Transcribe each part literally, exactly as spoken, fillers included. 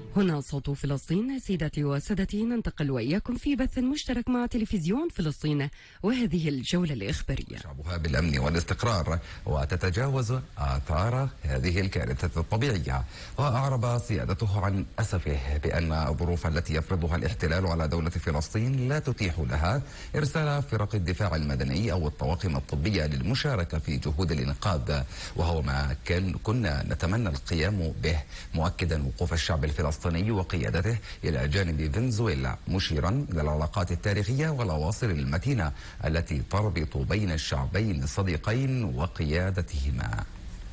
هنا صوت فلسطين. سيداتي وسادتي، ننتقل وإياكم في بث مشترك مع تلفزيون فلسطين وهذه الجولة الإخبارية. شعبها بالأمن والاستقرار وتتجاوز آثار هذه الكارثة الطبيعية. وأعرب سيادته عن أسفه بأن الظروف التي يفرضها الاحتلال على دولة فلسطين لا تتيح لها إرسال فرق الدفاع المدني أو الطواقم الطبية للمشاركة في جهود الإنقاذ، وهو ما كان كنا نتمنى القيام به، مؤكدا وقوف الشعب الفلسطيني وقيادته إلى جانب فنزويلا، مشيرا إلى العلاقات التاريخية والأواصر المتينة التي تربط بين الشعبين الصديقين وقيادتهما.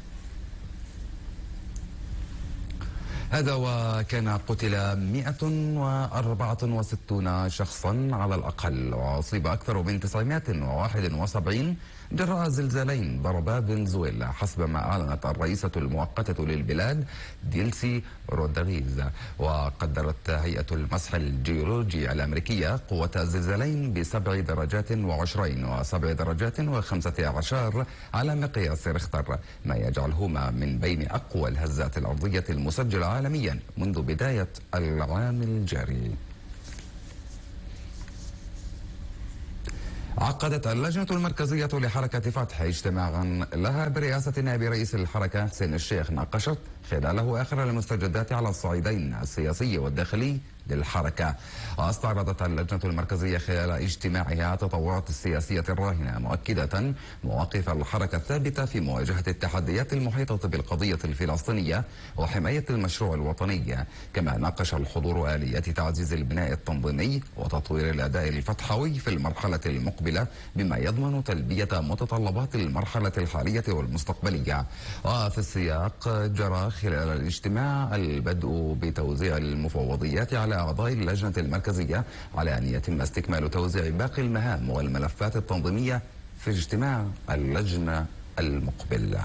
هذا وكان قتل مئة وأربعة وستون شخصا على الأقل، وأصيب أكثر من تسعمئة وواحد وسبعين جراء زلزالين ضربا فنزويلا، حسب ما أعلنت الرئيسة المؤقتة للبلاد ديلسي رودريغيز. وقدرت هيئة المسح الجيولوجي الأمريكية قوة الزلزالين بسبع درجات وعشرين وسبع درجات وخمسة عشر على مقياس ريختر، ما يجعلهما من بين أقوى الهزات الأرضية المسجلة عالميا منذ بداية العام الجاري. عقدت اللجنة المركزية لحركة فتح اجتماعا لها برئاسة نائب رئيس الحركة حسين الشيخ، ناقشت خلاله آخر المستجدات على الصعيدين السياسي والداخلي للحركة. واستعرضت اللجنة المركزية خلال اجتماعها التطورات السياسية الراهنة، مؤكدة مواقف الحركة الثابتة في مواجهة التحديات المحيطة بالقضية الفلسطينية وحماية المشروع الوطني. كما ناقش الحضور آليات تعزيز البناء التنظيمي وتطوير الأداء الفتحوي في المرحلة المقبلة، بما يضمن تلبية متطلبات المرحلة الحالية والمستقبلية. وفي السياق جرى خلال الاجتماع البدء بتوزيع المفوضيات على أعضاء اللجنة المركزية، على أن يتم استكمال توزيع باقي المهام والملفات التنظيمية في اجتماع اللجنة المقبل.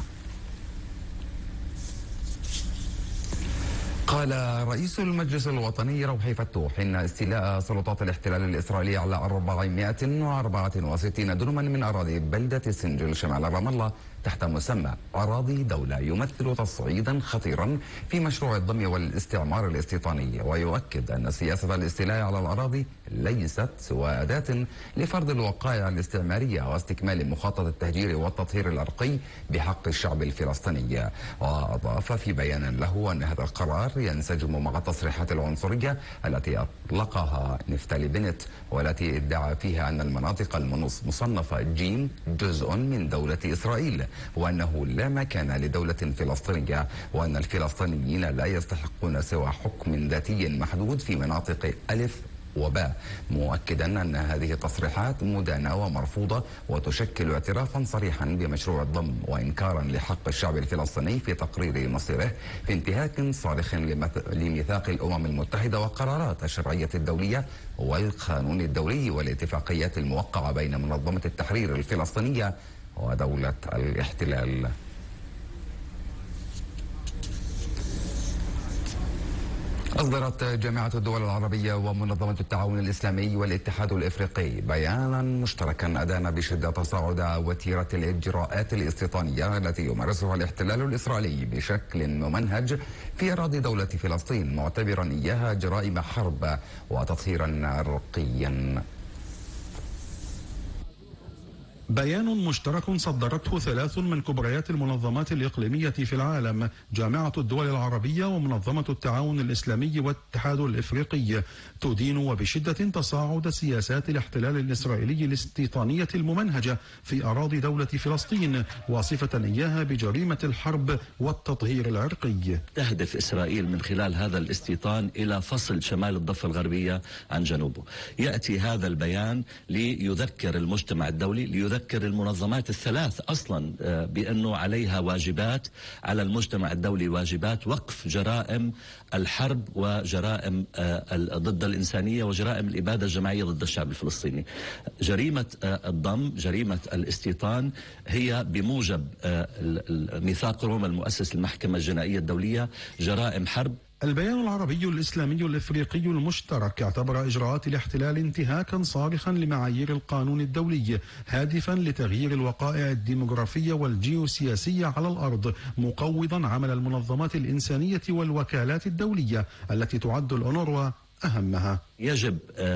قال رئيس المجلس الوطني روحي فتوح إن استيلاء سلطات الاحتلال الإسرائيلي على أربعمئة وأربعة وستين دنما من أراضي بلدة سنجل شمال رام الله تحت مسمى أراضي دولة يمثل تصعيدا خطيرا في مشروع الضم والاستعمار الاستيطاني، ويؤكد أن سياسة الاستيلاء على الأراضي ليست سوى أداة لفرض الوقائع الاستعمارية واستكمال مخطط التهجير والتطهير الأرقي بحق الشعب الفلسطيني. وأضاف في بيان له أن هذا القرار ينسجم مع التصريحات العنصرية التي أطلقها نفتالي بنت، والتي ادعى فيها أن المناطق المصنفة جيم جزء من دولة إسرائيل، وأنه لا مكان لدولة فلسطينية، وأن الفلسطينيين لا يستحقون سوى حكم ذاتي محدود في مناطق ألف وباء، مؤكدا أن هذه التصريحات مدانة ومرفوضة وتشكل اعترافا صريحا بمشروع الضم وإنكارا لحق الشعب الفلسطيني في تقرير مصيره، في انتهاك صارخ لميثاق الأمم المتحدة وقرارات الشرعية الدولية والقانون الدولي والاتفاقيات الموقعة بين منظمة التحرير الفلسطينية ودولة الاحتلال. أصدرت جامعة الدول العربية ومنظمة التعاون الإسلامي والاتحاد الإفريقي بيانا مشتركا أدان بشدة تصاعد وتيرة الإجراءات الاستيطانية التي يمارسها الاحتلال الإسرائيلي بشكل ممنهج في أراضي دولة فلسطين، معتبرا إياها جرائم حرب وتطهيرا عرقيا. بيان مشترك صدرته ثلاث من كبريات المنظمات الإقليمية في العالم، جامعة الدول العربية ومنظمة التعاون الإسلامي والاتحاد الإفريقي، تدين وبشدة تصاعد سياسات الاحتلال الإسرائيلي الاستيطانية الممنهجة في أراضي دولة فلسطين، واصفة إياها بجريمة الحرب والتطهير العرقي. تهدف إسرائيل من خلال هذا الاستيطان إلى فصل شمال الضفة الغربية عن جنوبه. يأتي هذا البيان ليذكر المجتمع الدولي، ليذكر المنظمات الثلاث أصلا بأنه عليها واجبات، على المجتمع الدولي واجبات وقف جرائم الحرب وجرائم ضد الإنسانية وجرائم الإبادة الجماعية ضد الشعب الفلسطيني. جريمة الضم، جريمة الاستيطان، هي بموجب ميثاق روما المؤسس للمحكمة الجنائية الدولية جرائم حرب البيان العربي الإسلامي الإفريقي المشترك اعتبر إجراءات الاحتلال انتهاكا صارخا لمعايير القانون الدولي، هادفا لتغيير الوقائع الديمغرافية والجيوسياسية على الأرض، مقوضا عمل المنظمات الإنسانية والوكالات الدولية التي تعد الأونروا أهمها. يجب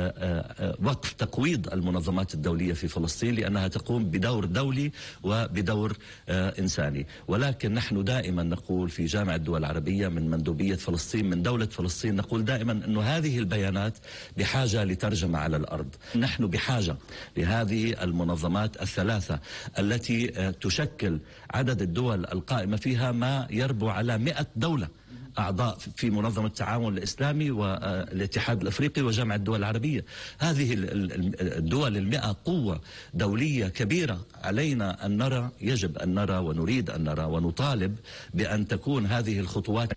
وقف تقويض المنظمات الدولية في فلسطين لأنها تقوم بدور دولي وبدور إنساني، ولكن نحن دائما نقول في جامعة الدول العربية من مندوبية فلسطين من دولة فلسطين نقول دائما أن هذه البيانات بحاجة لترجمة على الأرض. نحن بحاجة لهذه المنظمات الثلاثة التي تشكل عدد الدول القائمة فيها ما يربو على مئة دولة أعضاء في منظمة التعاون الإسلامي والاتحاد الأفريقي وجامعة الدول العربية. هذه الدول المئة قوة دولية كبيرة، علينا أن نرى، يجب أن نرى ونريد أن نرى ونطالب بأن تكون هذه الخطوات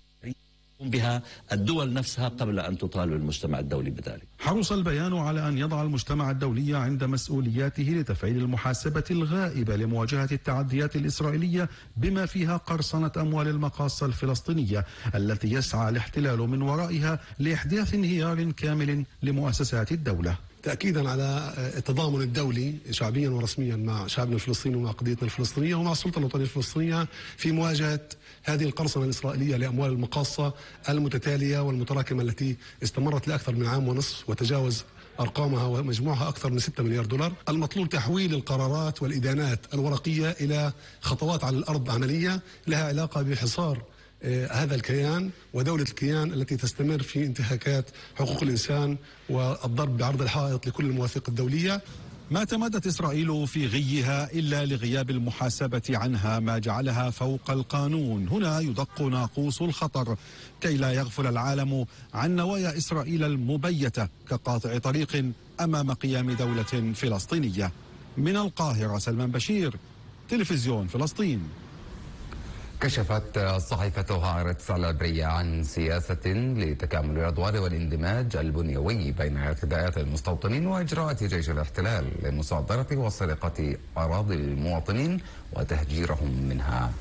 بها الدول نفسها قبل أن تطالب المجتمع الدولي بذلك. حرص البيان على أن يضع المجتمع الدولي عند مسؤولياته لتفعيل المحاسبة الغائبة لمواجهة التعديات الإسرائيلية بما فيها قرصنة أموال المقاصة الفلسطينية التي يسعى الاحتلال من ورائها لإحداث انهيار كامل لمؤسسات الدولة. تأكيدا على التضامن الدولي شعبيا ورسميا مع شعبنا الفلسطيني ومع قضيتنا الفلسطينية ومع السلطة الوطنية الفلسطينية في مواجهة هذه القرصنة الإسرائيلية لأموال المقاصة المتتالية والمتراكمة التي استمرت لأكثر من عام ونصف وتجاوز أرقامها ومجموعها أكثر من ستة مليار دولار. المطلوب تحويل القرارات والإدانات الورقية إلى خطوات على الأرض عملية لها علاقة بحصار هذا الكيان ودولة الكيان التي تستمر في انتهاكات حقوق الإنسان والضرب بعرض الحائط لكل المواثيق الدولية. ما تمادت إسرائيل في غيها إلا لغياب المحاسبة عنها ما جعلها فوق القانون. هنا يدق ناقوس الخطر كي لا يغفل العالم عن نوايا إسرائيل المبيتة كقاطع طريق أمام قيام دولة فلسطينية. من القاهرة سلمان بشير، تلفزيون فلسطين. كشفت صحيفة هارتس العبرية عن سياسة لتكامل الأدوار والاندماج البنيوي بين اعتداءات المستوطنين وإجراءات جيش الاحتلال لمصادرة وسرقة أراضي المواطنين وتهجيرهم منها.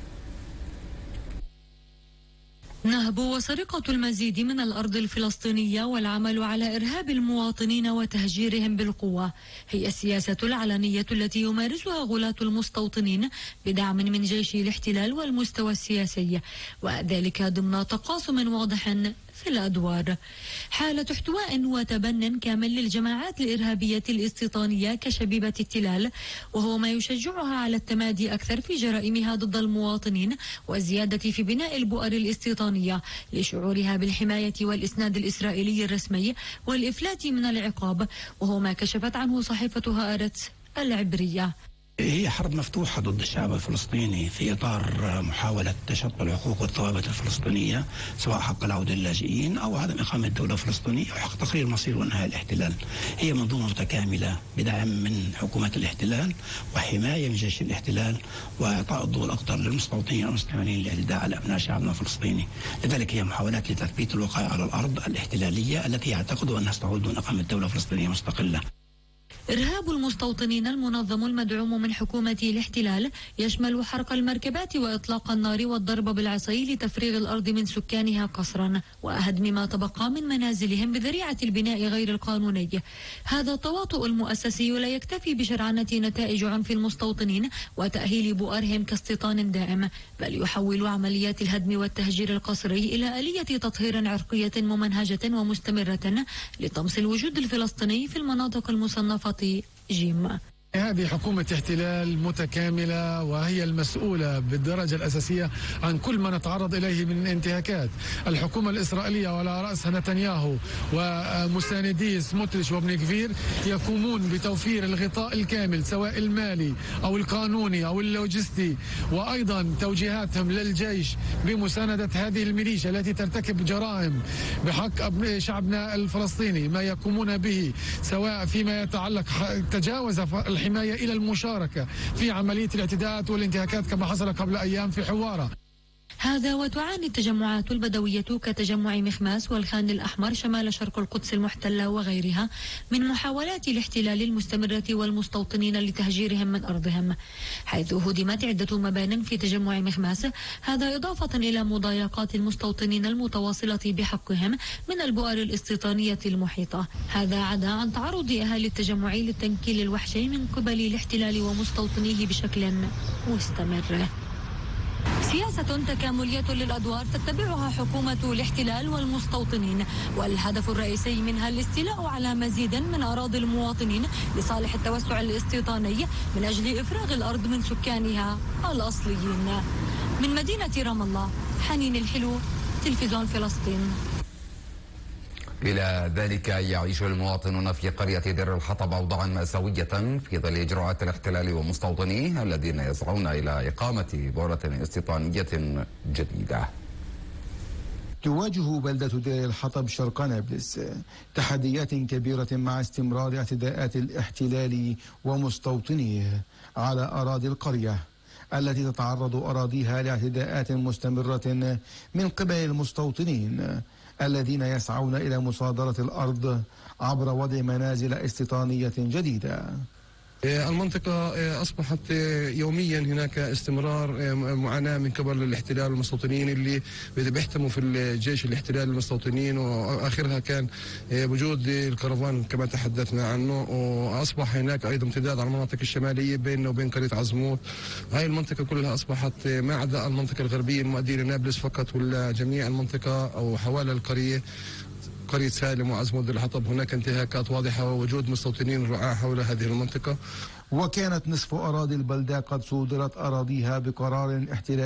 نهب وسرقة المزيد من الأرض الفلسطينية والعمل على إرهاب المواطنين وتهجيرهم بالقوة هي السياسة العلنية التي يمارسها غلاة المستوطنين بدعم من جيش الاحتلال والمستوى السياسي، وذلك ضمن تقاسم واضح في الأدوار. حالة احتواء وتبن كامل للجماعات الإرهابية الاستيطانية كشبيبة التلال، وهو ما يشجعها على التمادي أكثر في جرائمها ضد المواطنين والزيادة في بناء البؤر الاستيطانية لشعورها بالحماية والإسناد الإسرائيلي الرسمي والإفلات من العقاب، وهو ما كشفت عنه صحيفة هآرتس العبرية. هي حرب مفتوحة ضد الشعب الفلسطيني في إطار محاولة تشطب الحقوق والثوابت الفلسطينية، سواء حق العودة للاجئين أو عدم إقامة دولة فلسطينية وحق تقرير مصير وإنهاء الاحتلال. هي منظومة متكاملة بدعم من حكومة الاحتلال وحماية من جيش الاحتلال وإعطاء الضوء الأخضر للمستوطنين والمستعمرين للاعتداء على أبناء شعبنا الفلسطيني. لذلك هي محاولات لتثبيت الوقائع على الأرض الاحتلالية التي يعتقد أنها ستعود دون إقامة دولة فلسطينية مستقلة. إرهاب المستوطنين المنظم المدعوم من حكومة الاحتلال يشمل حرق المركبات وإطلاق النار والضرب بالعصي لتفريغ الأرض من سكانها قسرا وهدم ما تبقى من منازلهم بذريعة البناء غير القانوني. هذا التواطؤ المؤسسي لا يكتفي بشرعنة نتائج عنف المستوطنين وتأهيل بؤرهم كاستيطان دائم، بل يحول عمليات الهدم والتهجير القسري إلى آلية تطهير عرقية ممنهجة ومستمرة لطمس الوجود الفلسطيني في المناطق المصنفة جيم. هذه حكومة احتلال متكاملة وهي المسؤولة بالدرجة الأساسية عن كل ما نتعرض إليه من انتهاكات. الحكومة الإسرائيلية وعلى رأسها نتنياهو ومساندي سموتريش وابن كفير يقومون بتوفير الغطاء الكامل سواء المالي أو القانوني أو اللوجستي، وأيضا توجيهاتهم للجيش بمساندة هذه الميليشيا التي ترتكب جرائم بحق شعبنا الفلسطيني. ما يقومون به سواء فيما يتعلق تجاوز الحماية إلى المشاركة في عملية الاعتداءات والانتهاكات كما حصل قبل أيام في حوارة. هذا وتعاني التجمعات البدوية كتجمع مخماس والخان الأحمر شمال شرق القدس المحتلة وغيرها من محاولات الاحتلال المستمرة والمستوطنين لتهجيرهم من أرضهم، حيث هدمت عدة مبان في تجمع مخماس، هذا إضافة إلى مضايقات المستوطنين المتواصلة بحقهم من البؤر الاستيطانية المحيطة. هذا عدا عن تعرض أهالي التجمع للتنكيل الوحشي من قبل الاحتلال ومستوطنيه بشكل مستمر. سياسة تكاملية للأدوار تتبعها حكومة الاحتلال والمستوطنين، والهدف الرئيسي منها الاستيلاء على مزيد من أراضي المواطنين لصالح التوسع الاستيطاني من أجل إفراغ الأرض من سكانها الأصليين. من مدينة رام الله، حنين الحلو، تلفزيون فلسطين. إلى ذلك يعيش المواطنون في قرية دير الحطب أوضاعا مأساوية في ظل إجراءات الاحتلال ومستوطنيه الذين يسعون إلى إقامة بؤرة استيطانية جديدة. تواجه بلدة دير الحطب شرق نابلس تحديات كبيرة مع استمرار اعتداءات الاحتلال ومستوطنيه على أراضي القرية التي تتعرض أراضيها لاعتداءات مستمرة من قبل المستوطنين الذين يسعون إلى مصادرة الأرض عبر وضع منازل استيطانية جديدة. المنطقة أصبحت يوميا هناك استمرار معاناة من قبل الاحتلال والمستوطنين اللي بيحتموا في الجيش الاحتلال المستوطنين، وآخرها كان وجود الكرفان كما تحدثنا عنه، وأصبح هناك أيضا امتداد على المناطق الشمالية بيننا وبين قرية عزموت. هاي المنطقة كلها أصبحت ما عدا المنطقة الغربية المؤدية لنابلس فقط، ولا جميع المنطقة أو حوالي القرية قرية سالم وعزموت دير الحطب هناك انتهاكات واضحة ووجود مستوطنين رعاة حول هذه المنطقة. وكانت نصف أراضي البلدة قد صودرت أراضيها بقرار احتلال